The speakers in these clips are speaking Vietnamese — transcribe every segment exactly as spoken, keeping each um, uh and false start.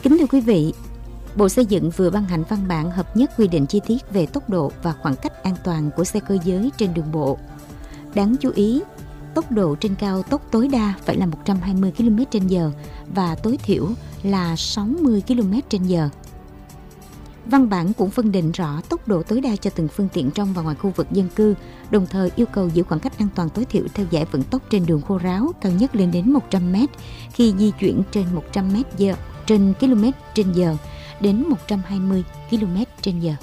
Kính thưa quý vị, Bộ Xây dựng vừa ban hành văn bản hợp nhất quy định chi tiết về tốc độ và khoảng cách an toàn của xe cơ giới trên đường bộ. Đáng chú ý, tốc độ trên cao tốc tối đa phải là một trăm hai mươi ki lô mét trên giờ và tối thiểu là sáu mươi ki lô mét trên giờ. Văn bản cũng phân định rõ tốc độ tối đa cho từng phương tiện trong và ngoài khu vực dân cư, đồng thời yêu cầu giữ khoảng cách an toàn tối thiểu theo giải vận tốc trên đường khô ráo cao nhất lên đến một trăm mét khi di chuyển trên một trăm mét giờ trên km trên giờ đến một trăm hai mươi ki lô mét trên giờ.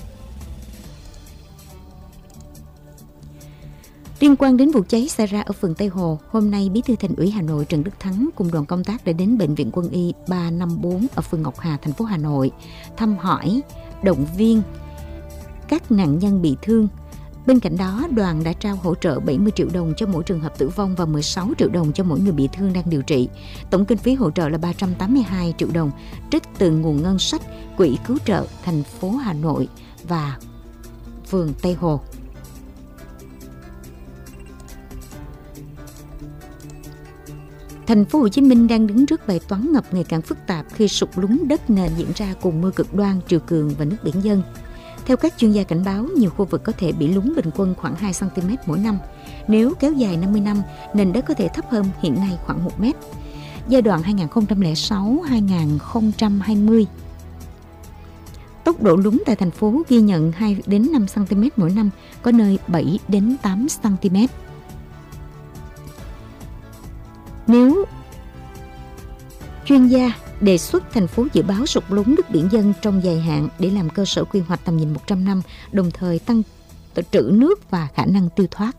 Liên quan đến vụ cháy xảy ra ở phường Tây Hồ, hôm nay Bí thư Thành ủy Hà Nội Trần Đức Thắng cùng đoàn công tác đã đến Bệnh viện Quân y ba năm bốn ở phường Ngọc Hà, thành phố Hà Nội, thăm hỏi, động viên các nạn nhân bị thương. Bên cạnh đó, đoàn đã trao hỗ trợ bảy mươi triệu đồng cho mỗi trường hợp tử vong và mười sáu triệu đồng cho mỗi người bị thương đang điều trị. Tổng kinh phí hỗ trợ là ba trăm tám mươi hai triệu đồng, trích từ nguồn ngân sách Quỹ cứu trợ thành phố Hà Nội và phường Tây Hồ. Thành phố Hồ Chí Minh đang đứng trước bài toán ngập ngày càng phức tạp khi sụt lún đất nền diễn ra cùng mưa cực đoan, triều cường và nước biển dâng. Theo các chuyên gia cảnh báo, nhiều khu vực có thể bị lún bình quân khoảng hai xăng ti mét mỗi năm. Nếu kéo dài năm mươi năm, nền đất có thể thấp hơn hiện nay khoảng một mét. Giai đoạn hai nghìn không trăm lẻ sáu đến hai nghìn không trăm hai mươi, tốc độ lún tại thành phố ghi nhận hai đến năm xăng ti mét mỗi năm, có nơi bảy đến tám xăng ti mét. Nếu chuyên gia đề xuất thành phố dự báo sụt lún nước biển dâng trong dài hạn để làm cơ sở quy hoạch tầm nhìn một trăm năm, đồng thời tăng trữ nước và khả năng tiêu thoát.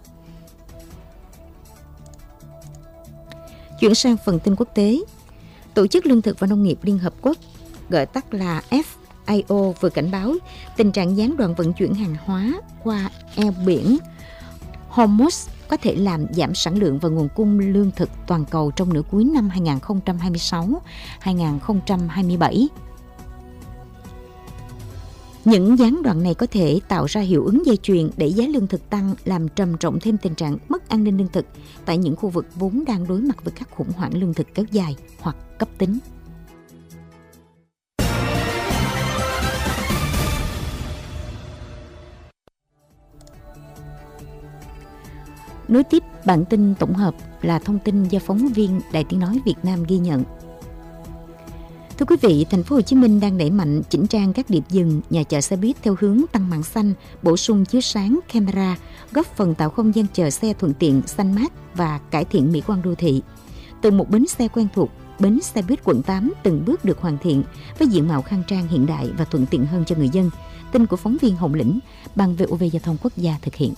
Chuyển sang phần tin quốc tế, Tổ chức Lương thực và Nông nghiệp Liên Hợp Quốc, gọi tắt là F A O, vừa cảnh báo tình trạng gián đoạn vận chuyển hàng hóa qua eo biển Hormuz có thể làm giảm sản lượng và nguồn cung lương thực toàn cầu trong nửa cuối năm hai nghìn không trăm hai mươi sáu đến hai nghìn không trăm hai mươi bảy. Những gián đoạn này có thể tạo ra hiệu ứng dây chuyền đẩy giá lương thực tăng, làm trầm trọng thêm tình trạng mất an ninh lương thực tại những khu vực vốn đang đối mặt với các khủng hoảng lương thực kéo dài hoặc cấp tính. Nối tiếp bản tin tổng hợp là thông tin do phóng viên Đài Tiếng nói Việt Nam ghi nhận. Thưa quý vị, thành phố Hồ Chí Minh đang đẩy mạnh chỉnh trang các điểm dừng, nhà chờ xe buýt theo hướng tăng màn xanh, bổ sung chiếu sáng, camera, góp phần tạo không gian chờ xe thuận tiện, xanh mát và cải thiện mỹ quan đô thị. Từ một bến xe quen thuộc, bến xe buýt quận tám từng bước được hoàn thiện với diện mạo khang trang hiện đại và thuận tiện hơn cho người dân. Tin của phóng viên Hồng Lĩnh, Ban vê o vê Giao thông Quốc gia thực hiện.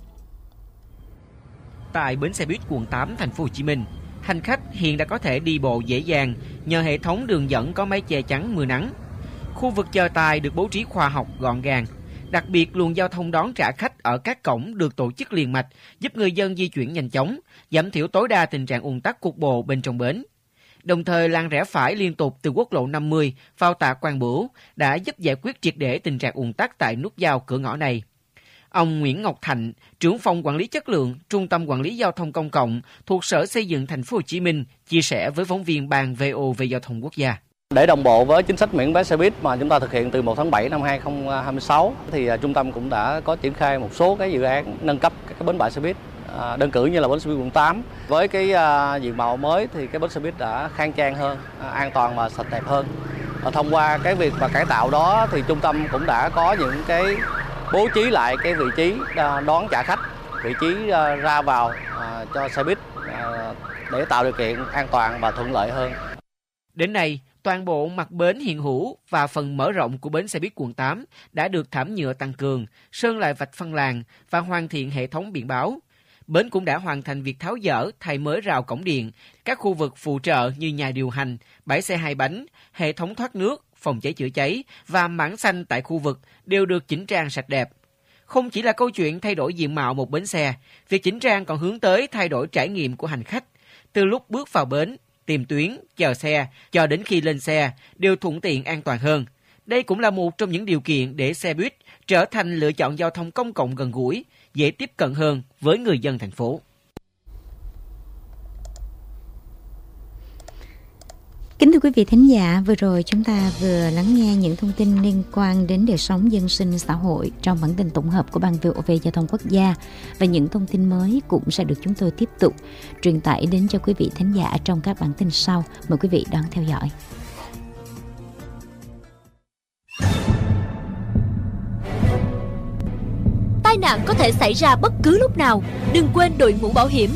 Tại bến xe buýt quận tám, thành phố Hồ Chí Minh, hành khách hiện đã có thể đi bộ dễ dàng nhờ hệ thống đường dẫn có mái che chắn mưa nắng. Khu vực chờ tài được bố trí khoa học gọn gàng. Đặc biệt, luồng giao thông đón trả khách ở các cổng được tổ chức liền mạch, giúp người dân di chuyển nhanh chóng, giảm thiểu tối đa tình trạng ùn tắc cục bộ bên trong bến. Đồng thời, làn rẽ phải liên tục từ quốc lộ năm mươi vào Tạ Quang Bửu đã giúp giải quyết triệt để tình trạng ùn tắc tại nút giao cửa ngõ này. Ông Nguyễn Ngọc Thạnh, trưởng phòng quản lý chất lượng, Trung tâm quản lý giao thông công cộng thuộc Sở Xây dựng Thành phố Hồ Chí Minh chia sẻ với phóng viên Ban vê o vê Giao thông Quốc gia. Để đồng bộ với chính sách miễn vé xe buýt mà chúng ta thực hiện từ một tháng bảy năm hai nghìn không trăm hai mươi sáu, thì trung tâm cũng đã có triển khai một số cái dự án nâng cấp các bến bãi xe buýt. À, đơn cử như là bến xe buýt quận tám, với cái à, diện mạo mới thì cái bến xe buýt đã khang trang hơn, à, an toàn và sạch đẹp hơn. À, thông qua cái việc và cải tạo đó thì trung tâm cũng đã có những cái bố trí lại cái vị trí đón trả khách, vị trí ra vào cho xe buýt để tạo điều kiện an toàn và thuận lợi hơn. Đến nay, toàn bộ mặt bến hiện hữu và phần mở rộng của bến xe buýt quận tám đã được thảm nhựa tăng cường, sơn lại vạch phân làn và hoàn thiện hệ thống biển báo. Bến cũng đã hoàn thành việc tháo dỡ, thay mới rào cổng điện, các khu vực phụ trợ như nhà điều hành, bãi xe hai bánh, hệ thống thoát nước, phòng cháy chữa cháy và mảng xanh tại khu vực đều được chỉnh trang sạch đẹp. Không chỉ là câu chuyện thay đổi diện mạo một bến xe, việc chỉnh trang còn hướng tới thay đổi trải nghiệm của hành khách. Từ lúc bước vào bến, tìm tuyến, chờ xe, cho đến khi lên xe đều thuận tiện an toàn hơn. Đây cũng là một trong những điều kiện để xe buýt trở thành lựa chọn giao thông công cộng gần gũi, dễ tiếp cận hơn với người dân thành phố. Kính thưa quý vị thính giả, vừa rồi chúng ta vừa lắng nghe những thông tin liên quan đến đời sống dân sinh xã hội trong bản tin tổng hợp của Ban vê o vê Giao thông Quốc gia, và những thông tin mới cũng sẽ được chúng tôi tiếp tục truyền tải đến cho quý vị thính giả trong các bản tin sau. Mời quý vị đón theo dõi. Tai nạn có thể xảy ra bất cứ lúc nào, đừng quên đội mũ bảo hiểm.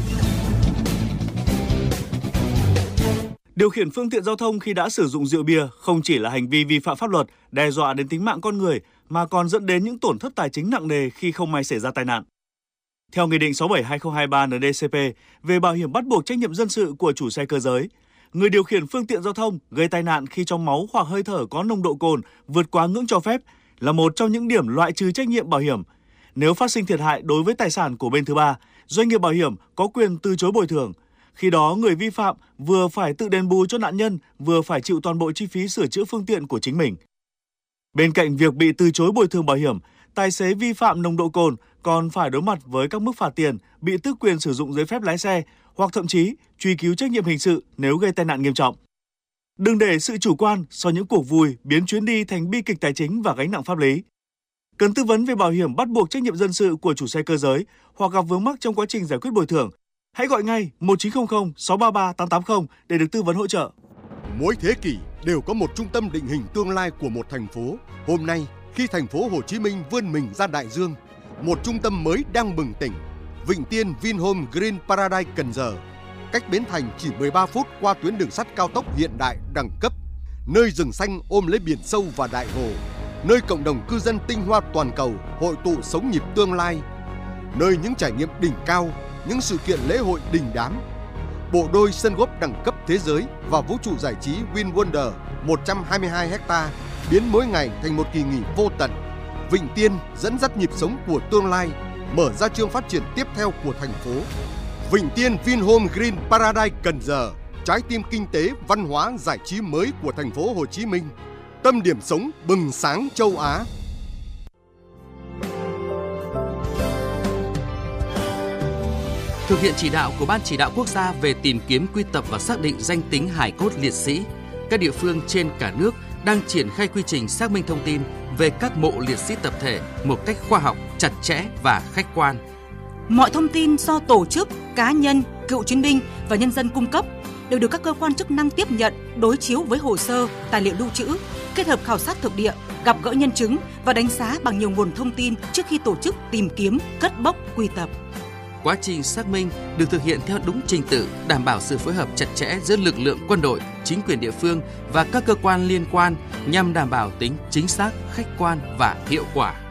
Điều khiển phương tiện giao thông khi đã sử dụng rượu bia không chỉ là hành vi vi phạm pháp luật, đe dọa đến tính mạng con người, mà còn dẫn đến những tổn thất tài chính nặng nề khi không may xảy ra tai nạn. Theo Nghị định sáu bảy hai không hai ba en đê cê pê về bảo hiểm bắt buộc trách nhiệm dân sự của chủ xe cơ giới, người điều khiển phương tiện giao thông gây tai nạn khi trong máu hoặc hơi thở có nồng độ cồn vượt quá ngưỡng cho phép là một trong những điểm loại trừ trách nhiệm bảo hiểm. Nếu phát sinh thiệt hại đối với tài sản của bên thứ ba, doanh nghiệp bảo hiểm có quyền từ chối bồi thường. Khi đó, người vi phạm vừa phải tự đền bù cho nạn nhân, vừa phải chịu toàn bộ chi phí sửa chữa phương tiện của chính mình. Bên cạnh việc bị từ chối bồi thường bảo hiểm, tài xế vi phạm nồng độ cồn còn phải đối mặt với các mức phạt tiền, bị tước quyền sử dụng giấy phép lái xe hoặc thậm chí truy cứu trách nhiệm hình sự nếu gây tai nạn nghiêm trọng. Đừng để sự chủ quan sau những cuộc vui biến chuyến đi thành bi kịch tài chính và gánh nặng pháp lý. Cần tư vấn về bảo hiểm bắt buộc trách nhiệm dân sự của chủ xe cơ giới hoặc gặp vướng mắc trong quá trình giải quyết bồi thường, hãy gọi ngay một chín không không sáu ba ba tám tám không để được tư vấn hỗ trợ. Mỗi thế kỷ đều có một trung tâm định hình tương lai của một thành phố. Hôm nay, khi thành phố Hồ Chí Minh vươn mình ra đại dương, một trung tâm mới đang bừng tỉnh. Vịnh Tiên Vinhome Green Paradise Cần Giờ, cách Bến Thành chỉ mười ba phút qua tuyến đường sắt cao tốc hiện đại đẳng cấp, nơi rừng xanh ôm lấy biển sâu và đại hồ, nơi cộng đồng cư dân tinh hoa toàn cầu hội tụ sống nhịp tương lai, nơi những trải nghiệm đỉnh cao, những sự kiện lễ hội đình đám, bộ đôi sân golf đẳng cấp thế giới và vũ trụ giải trí Win Wonder một trăm hai mươi hai héc-ta biến mỗi ngày thành một kỳ nghỉ vô tận. Vịnh Tiên dẫn dắt nhịp sống của tương lai, mở ra chương phát triển tiếp theo của thành phố. Vịnh Tiên Vinhome Green Paradise Cần Giờ, trái tim kinh tế, văn hóa, giải trí mới của thành phố Hồ Chí Minh, tâm điểm sống bừng sáng châu Á. Thực hiện chỉ đạo của Ban Chỉ đạo Quốc gia về tìm kiếm, quy tập và xác định danh tính hài cốt liệt sĩ, các địa phương trên cả nước đang triển khai quy trình xác minh thông tin về các mộ liệt sĩ tập thể một cách khoa học, chặt chẽ và khách quan. Mọi thông tin do tổ chức, cá nhân, cựu chiến binh và nhân dân cung cấp đều được các cơ quan chức năng tiếp nhận, đối chiếu với hồ sơ, tài liệu lưu trữ, kết hợp khảo sát thực địa, gặp gỡ nhân chứng và đánh giá bằng nhiều nguồn thông tin trước khi tổ chức tìm kiếm, cất bốc, quy tập. Quá trình xác minh được thực hiện theo đúng trình tự, đảm bảo sự phối hợp chặt chẽ giữa lực lượng quân đội, chính quyền địa phương và các cơ quan liên quan nhằm đảm bảo tính chính xác, khách quan và hiệu quả.